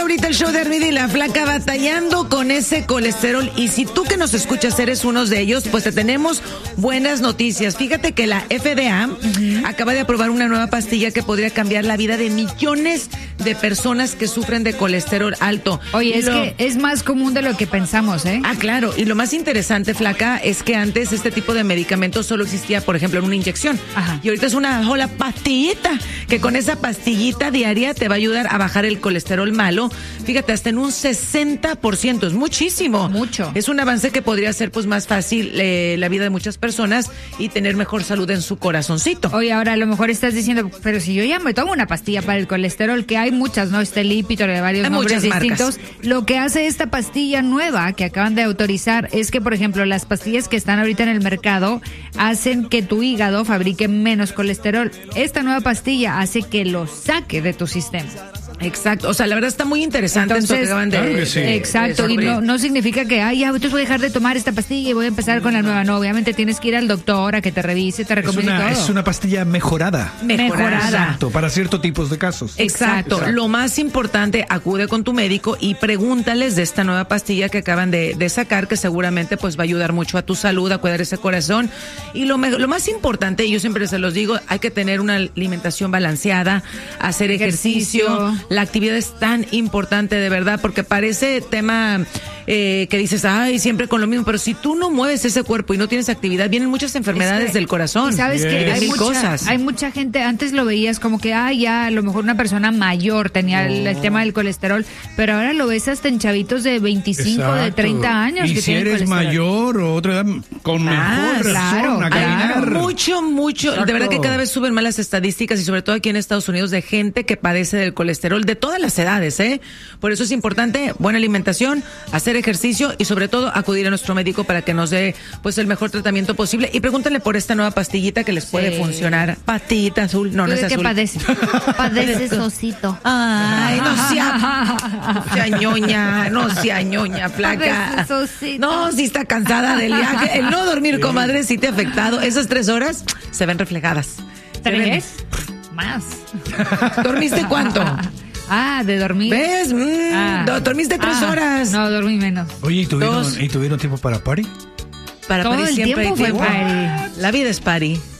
Ahorita el show de Armida y la Flaca batallando con ese colesterol. Y si tú que nos escuchas eres uno de ellos, pues te tenemos buenas noticias. Fíjate que la FDA acaba de aprobar una nueva pastilla que podría cambiar la vida de millones de personas que sufren de colesterol alto. Oye, es que es más común de lo que pensamos, ¿eh? Ah, claro. Y lo más interesante, Flaca, es que antes este tipo de medicamentos solo existía, por ejemplo, en una inyección. Ajá. Y ahorita es una sola pastillita, que con esa pastillita diaria te va a ayudar a bajar el colesterol malo. Fíjate, hasta en un 60%, es muchísimo. Mucho. Es un avance que podría hacer pues más fácil la vida de muchas personas y tener mejor salud en su corazoncito. Oye, ahora a lo mejor estás diciendo, pero si yo ya me tomo una pastilla para el colesterol, que hay muchas, ¿no? Este Lipitor de varios Hay nombres muchas distintos. marcas. Lo que hace esta pastilla nueva que acaban de autorizar es que, por ejemplo, las pastillas que están ahorita en el mercado hacen que tu hígado fabrique menos colesterol. Esta nueva pastilla hace que lo saque de tu sistema. Exacto, o sea, la verdad está muy interesante. Entonces, esto que acaban de... claro que sí. Exacto, y no significa que, ya, entonces voy a dejar de tomar esta pastilla y voy a empezar con la nueva. No, obviamente tienes que ir al doctor a que te revise, te recomiende todo. Es una pastilla mejorada. Mejorada. Exacto, para ciertos tipos de casos. Exacto. Lo más importante, acude con tu médico y pregúntales de esta nueva pastilla que acaban de sacar, que seguramente pues va a ayudar mucho a tu salud, a cuidar ese corazón. Y lo más importante, y yo siempre se los digo, hay que tener una alimentación balanceada, hacer ejercicio. La actividad es tan importante, de verdad, porque parece tema que dices, ay, siempre con lo mismo, pero si tú no mueves ese cuerpo y no tienes actividad, vienen muchas enfermedades del corazón. Y sabes que cosas. Hay mucha gente, antes lo veías como que, ya, a lo mejor una persona mayor tenía el tema del colesterol, pero ahora lo ves hasta en chavitos de 25, Exacto. de 30 años. Y que si tienen eres colesterol. mayor o otra edad, con mejor razón, a caminar. Mucho. Exacto. De verdad que cada vez suben más las estadísticas y sobre todo aquí en Estados Unidos de gente que padece del colesterol de todas las edades, ¿eh? Por eso es importante buena alimentación, hacer ejercicio y sobre todo acudir a nuestro médico para que nos dé pues el mejor tratamiento posible y pregúntenle por esta nueva pastillita que les puede funcionar. Pastillita azul, no es ¿Qué azul. padeces? Padeces osito. Ay, no sea ñoña, Flaca. Padeces osito. No, si está cansada del viaje. El no dormir, comadre, sí te ha afectado. Esas 3 horas se ven reflejadas. ¿3? Más. ¿Dormiste cuánto? De dormir. ¿Ves? Dormiste 3 horas. No, dormí menos. Oye, ¿y tuvieron tiempo para party? Para Todo París el siempre tiempo hay fue tiempo. party. La vida es party.